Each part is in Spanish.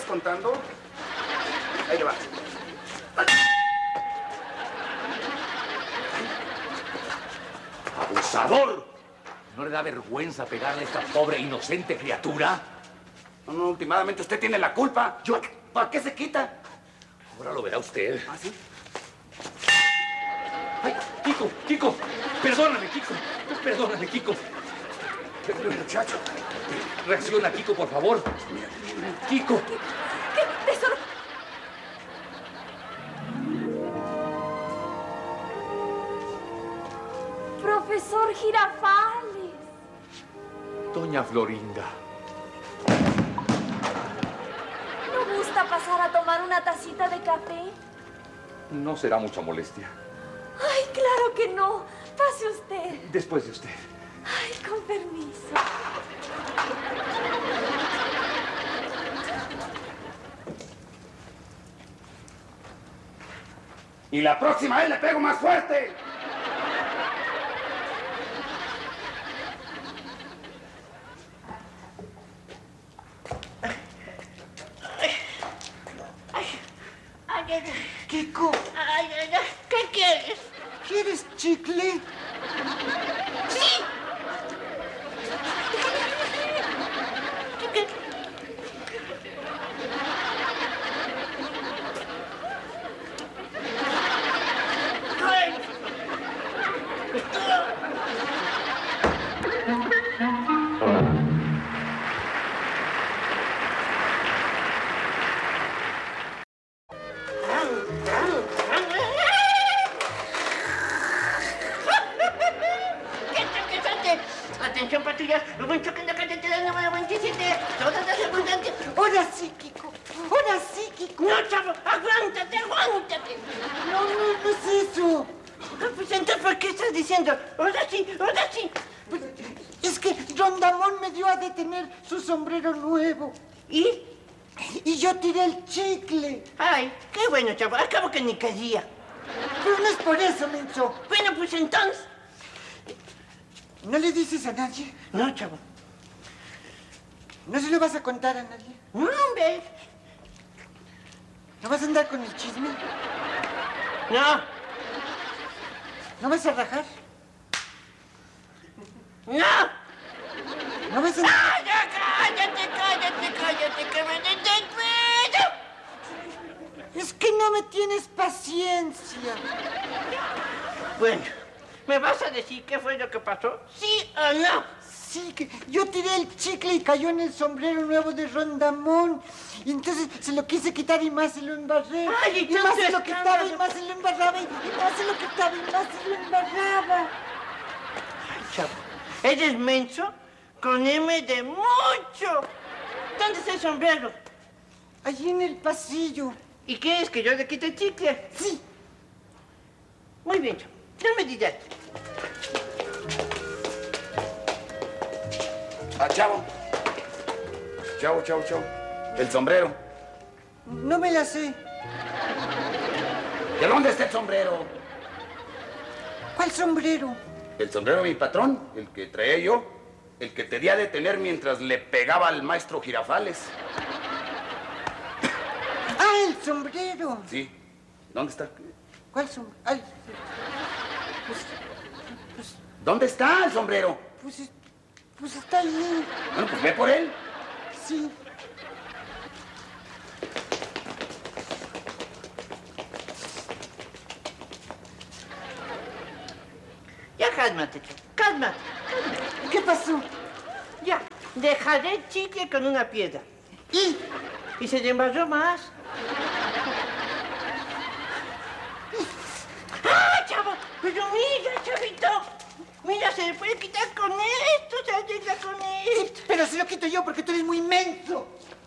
contando? Ahí le va. ¡Abusador! ¿No le da vergüenza pegarle a esta pobre inocente criatura? No, últimamente usted tiene la culpa. Yo... ¿Para qué se quita? Ahora lo verá usted. ¿Ah, sí? ¡Ay, Kiko! ¡Kiko! ¡Perdóname, Kiko! ¡Perdóname, Kiko! Muchacho. Reacciona, Kiko, por favor. Kiko. ¿Qué? ¡Tesoro! Profesor Girafales. Doña Florinda. ¿No gusta pasar a tomar una tacita de café? No será mucha molestia. Ay, claro que no. Pase usted. Después de usted. Ay, con permiso. Y la próxima vez le pego más fuerte. Kiko, ¿Qué quieres? ¿quieres chicle? ¡Sí! Atención, patrullas. Hubo un choque en la carretera número 27. Todas las abundantes. Ahora sí, Kiko. Ahora sí, Kiko. No, chavo. Aguántate, aguántate. No es eso. Pues entonces, ¿por qué estás diciendo? Ahora sí, ahora sí. Pues, es que Rondamón me dio a detener su sombrero nuevo. ¿Y? Y yo tiré el chicle. Ay, qué bueno, chavo. Acabo que ni caía. Pero no es por eso, menso. Bueno, pues entonces. ¿No le dices a nadie? No, chavo. ¿No se lo vas a contar a nadie? No, hombre. ¿No vas a andar con el chisme? No. ¿No vas a rajar? No. ¿No vas a... ¡Ah, ya, cállate, que me desespero! Es que no me tienes paciencia. Bueno, ¿me vas a decir qué fue lo que pasó? ¿Sí o no? Sí, que yo tiré el chicle y cayó en el sombrero nuevo de Rondamón. Y entonces se lo quise quitar y más se lo embarré. Ay, y más se lo entonces, quitaba y cámara. más se lo embarraba. Y más se lo quitaba y más se lo embarraba. Ay, chavo, ¿eres menso? Con M de mucho. ¿Dónde está el sombrero? Allí en el pasillo. ¿Y qué es, que yo le quite el chicle? Sí. Muy bien, chavo. No me digas. Ah, chavo. Chavo. El sombrero. No me la sé. ¿De dónde está el sombrero? ¿Cuál sombrero? El sombrero de mi patrón, el que traía yo. El que te di a detener mientras le pegaba al maestro Girafales. ¡Ah, el sombrero! Sí. ¿Dónde está? ¿Cuál sombrero? Ay, ¿Dónde está el sombrero? pues está ahí. Bueno, pues ve por él. Sí. Ya cálmate, chavo. Cálmate. ¿Qué pasó? Ya, dejaré el chicle con una piedra. Y se le embarró más. ¡Ah, chavo! Pero mira, chavito. Mira, se le puede quitar con esto, se arregla con esto. Pero se lo quito yo porque tú eres muy menso.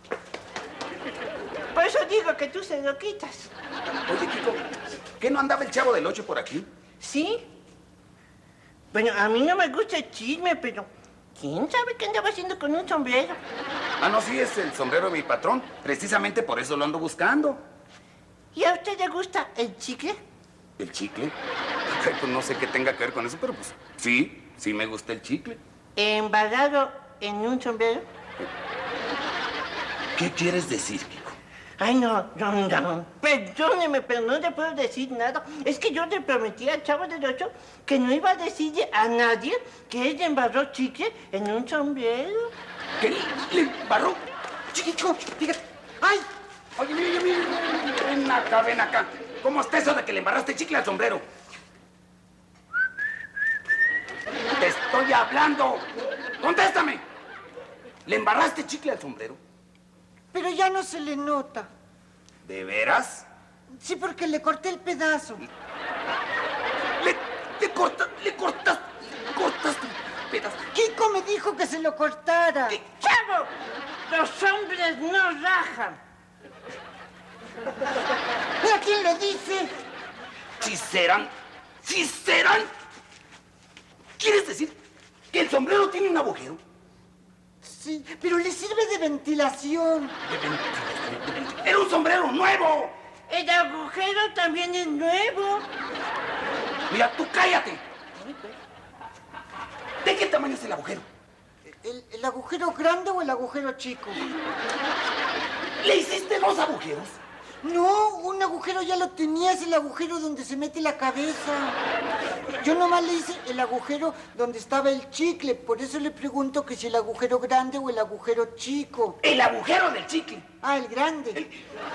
Por eso digo que tú se lo quitas. Oye, Kiko, ¿qué no andaba el Chavo del Ocho por aquí? ¿Sí? Bueno, a mí no me gusta el chisme, pero ¿quién sabe qué andaba haciendo con un sombrero? Ah, no, sí, es el sombrero de mi patrón. Precisamente por eso lo ando buscando. ¿Y a usted le gusta el chicle? ¿El chicle? Ay, pues no sé qué tenga que ver con eso, pero pues sí me gusta el chicle. ¿Embarrado en un sombrero? ¿Qué quieres decir, Kiko? Ay, no. Perdóneme, pero no le puedo decir nada. Es que yo le prometí al Chavo del Ocho que no iba a decirle a nadie que ella embarró chicle en un sombrero. ¿Qué? ¿Le embarró? Chico, fíjate. ¡Ay! Oye, mira, ven acá. ¿Cómo está eso de que le embarraste chicle al sombrero? ¡Te estoy hablando! ¡Contéstame! ¿Le embarraste chicle al sombrero? Pero ya no se le nota. ¿De veras? Sí, porque le corté el pedazo. Le cortaste el pedazo. Kiko me dijo que se lo cortara. ¡Chavo! Los hombres no rajan. ¿Mira quién lo dice? ¡Sí serán! ¿Quieres decir que el sombrero tiene un agujero? Sí, pero le sirve de ventilación. ¡Era un sombrero nuevo! El agujero también es nuevo. Mira, tú cállate. ¿De qué tamaño es el agujero? ¿El agujero grande o el agujero chico? ¿Le hiciste 2 agujeros? No, un agujero ya lo tenía, es el agujero donde se mete la cabeza. Yo nomás le hice el agujero donde estaba el chicle, por eso le pregunto que si el agujero grande o el agujero chico. El agujero del chicle. Ah, el grande. El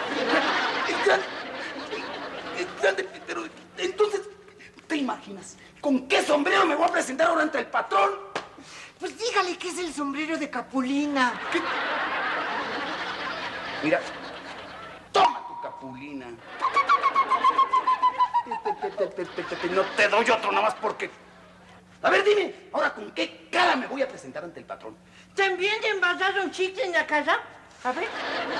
grande, pero entonces, ¿te imaginas con qué sombrero me voy a presentar ahora ante el patrón? Pues dígale que es el sombrero de Capulina. ¿Qué? Mira, toma tu capulina. No te doy otro nada más porque... A ver, dime, ahora con qué cara me voy a presentar ante el patrón. ¿También le embarraron chicle en la casa? A ver.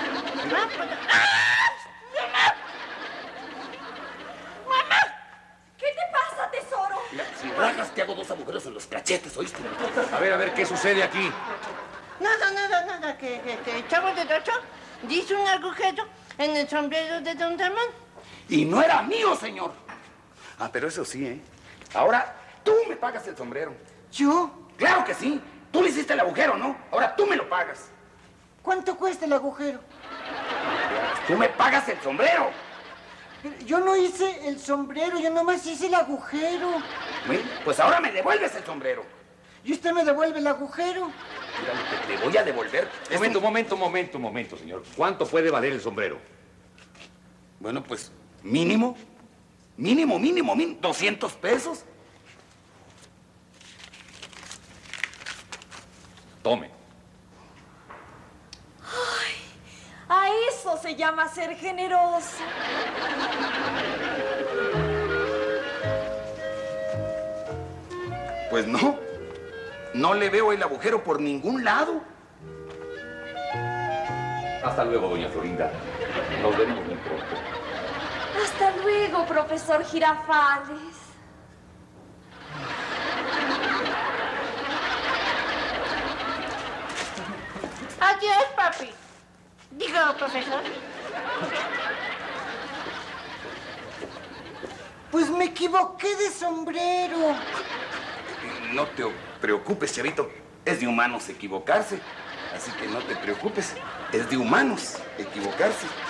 ¡Mamá! ¿Qué te pasa, tesoro? Mira, si rajas te hago 2 agujeros en los cachetes, ¿oíste? A ver, ¿qué sucede aquí? Nada, que el Chavo del Ocho hizo un agujero en el sombrero de Don Ramón. Y no era mío, señor. Ah, pero eso sí, ¿eh? Ahora tú me pagas el sombrero. ¿Yo? Claro que sí. Tú le hiciste el agujero, ¿no? Ahora tú me lo pagas. ¿Cuánto cuesta el agujero? Tú me pagas el sombrero. Pero yo no hice el sombrero, yo nomás hice el agujero. Bueno, pues ahora me devuelves el sombrero. ¿Y usted me devuelve el agujero? Mira lo que te voy a devolver. Momento, señor. ¿Cuánto puede valer el sombrero? Bueno, pues mínimo 200 pesos. Tome. A eso se llama ser generoso. Pues no le veo el agujero por ningún lado. Hasta luego, doña Florinda. Nos veremos muy pronto. Hasta luego, profesor Girafales. Adiós, papi. Digo, profesor. Pues me equivoqué de sombrero. No te preocupes, chavito. Es de humanos equivocarse. Así que no te preocupes. Es de humanos equivocarse.